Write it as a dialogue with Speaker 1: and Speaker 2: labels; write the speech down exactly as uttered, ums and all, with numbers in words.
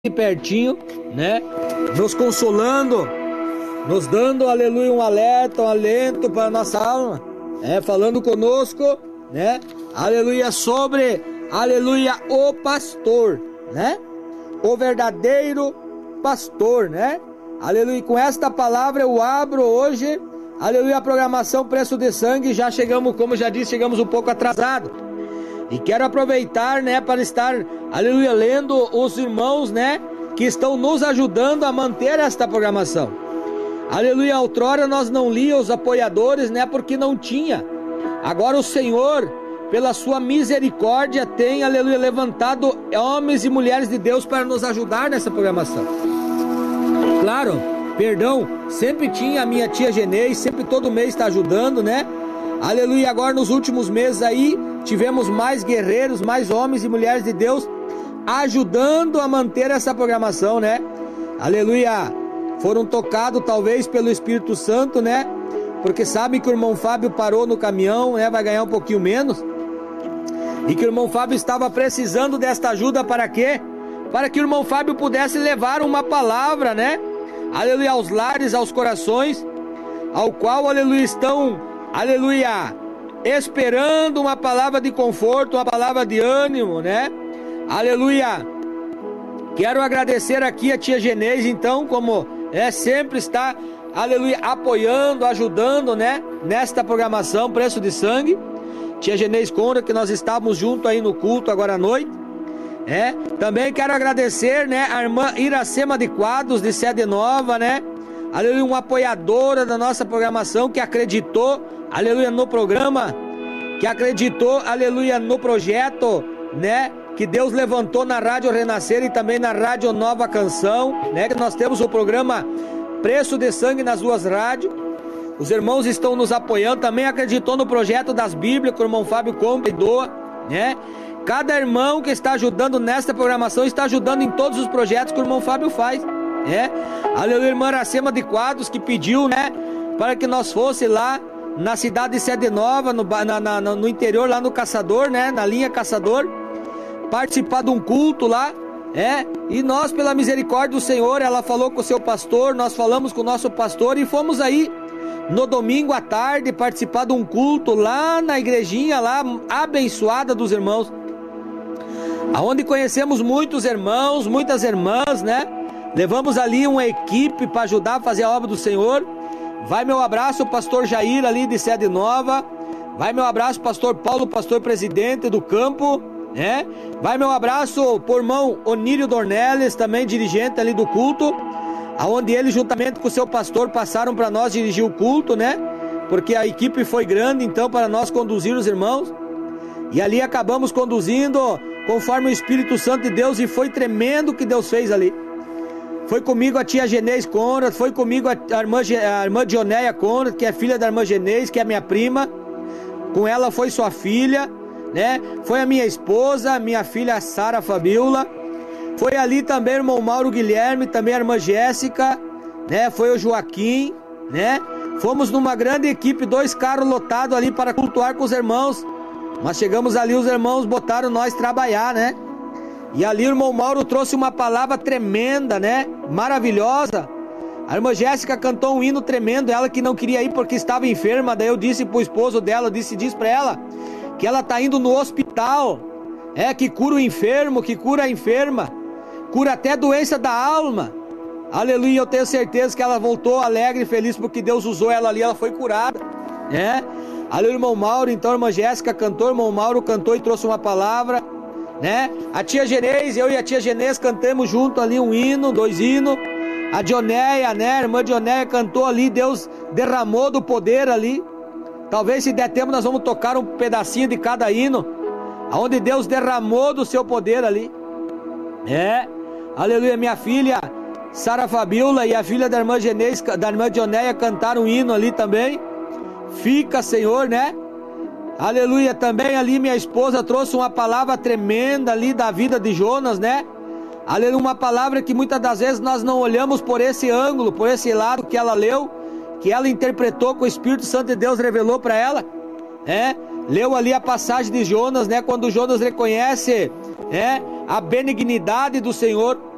Speaker 1: pertinho, né? Nos consolando, nos dando, aleluia, um alerta, um alento para a nossa alma, é, falando conosco, né? Aleluia, sobre, aleluia, o pastor, né? O verdadeiro pastor, né? Aleluia, e com esta palavra eu abro hoje, aleluia, a programação Preço de Sangue. Já chegamos, como já disse, chegamos um pouco atrasado. E quero aproveitar, né, para estar, aleluia, lendo os irmãos, né, que estão nos ajudando a manter esta programação. Aleluia, outrora nós não líamos os apoiadores, né, porque não tinha. Agora o Senhor, pela sua misericórdia, tem, aleluia, levantado homens e mulheres de Deus para nos ajudar nessa programação. Claro, perdão, sempre tinha a minha tia Genês, sempre todo mês está ajudando, né? Aleluia, agora nos últimos meses aí, tivemos mais guerreiros, mais homens e mulheres de Deus ajudando a manter essa programação, né? Aleluia, foram tocados talvez pelo Espírito Santo, né? Porque sabe que o irmão Fábio parou no caminhão, né? Vai ganhar um pouquinho menos. E que o irmão Fábio estava precisando desta ajuda para quê? Para que o irmão Fábio pudesse levar uma palavra, né? Aleluia, aos lares, aos corações, ao qual, aleluia, estão, aleluia, esperando uma palavra de conforto, uma palavra de ânimo, né? Aleluia. Quero agradecer aqui a tia Genês, então, como é, sempre está, aleluia, apoiando, ajudando, né? Nesta programação Preço de Sangue. Tia Genês Conra, que nós estávamos juntos aí no culto agora à noite. É, também quero agradecer, né, a irmã Iracema de Quadros, de Sede Nova, né? Aleluia, uma apoiadora da nossa programação, que acreditou, aleluia, no programa, que acreditou, aleluia, no projeto, né, que Deus levantou na Rádio Renascer e também na Rádio Nova Canção, né, que nós temos o programa Preço de Sangue nas duas rádios. Os irmãos estão nos apoiando, também acreditou no projeto das Bíblias, que o irmão Fábio compra e doa, né? Cada irmão que está ajudando nesta programação está ajudando em todos os projetos que o irmão Fábio faz, né? Aleluia, irmã Iracema de Quadros, que pediu, né, para que nós fosse lá na cidade de Sede Nova, no, na, na, no interior, lá no Caçador, né, na linha Caçador, participar de um culto lá, é, e nós, pela misericórdia do Senhor, ela falou com o seu pastor, nós falamos com o nosso pastor e fomos aí no domingo à tarde participar de um culto lá na igrejinha lá, abençoada dos irmãos, aonde conhecemos muitos irmãos, muitas irmãs, né? Levamos ali uma equipe para ajudar a fazer a obra do Senhor. Vai meu abraço, pastor Jair, ali de Sede Nova. Vai meu abraço, pastor Paulo, pastor presidente do campo, né? Vai meu abraço por irmão Onírio Dornelles, também dirigente ali do culto, aonde ele juntamente com o seu pastor passaram para nós dirigir o culto, né? Porque a equipe foi grande, então, para nós conduzir os irmãos. E ali acabamos conduzindo conforme o Espírito Santo de Deus, e foi tremendo o que Deus fez ali. Foi comigo a tia Genês Conrad, foi comigo a, a, irmã, a irmã Dionéia Conrad, que é filha da irmã Genês, que é minha prima. Com ela foi sua filha, né? Foi a minha esposa, minha filha Sara Fabiola. Foi ali também o irmão Mauro Guilherme, também a irmã Jéssica, né? Foi o Joaquim, né? Fomos numa grande equipe, dois carros lotados ali para cultuar com os irmãos. Mas chegamos ali, os irmãos botaram nós trabalhar, né? E ali o irmão Mauro trouxe uma palavra tremenda, né? Maravilhosa. A irmã Jéssica cantou um hino tremendo, ela que não queria ir porque estava enferma. Daí eu disse pro esposo dela, eu disse, diz pra ela que ela tá indo no hospital, é, que cura o enfermo, que cura a enferma, cura até doença da alma. Aleluia, eu tenho certeza que ela voltou alegre e feliz porque Deus usou ela ali, ela foi curada, né? Ali o irmão Mauro, então a irmã Jéssica cantou, o irmão Mauro cantou e trouxe uma palavra, né? A tia Genês, eu e a tia Genês cantamos junto ali um hino, dois hinos. A Dionéia, né? A irmã Dionéia cantou ali, Deus derramou do poder ali. Talvez se der tempo nós vamos tocar um pedacinho de cada hino, aonde Deus derramou do seu poder ali. É, aleluia, minha filha Sara Fabiola e a filha da irmã Genês, da irmã Dionéia cantaram um hino ali também. Fica, Senhor, né? Aleluia, também ali minha esposa trouxe uma palavra tremenda ali da vida de Jonas, né? Aleluia, uma palavra que muitas das vezes nós não olhamos por esse ângulo, por esse lado que ela leu, que ela interpretou, que o Espírito Santo de Deus revelou para ela, né? Leu ali a passagem de Jonas, né? Quando Jonas reconhece, né, a benignidade do Senhor,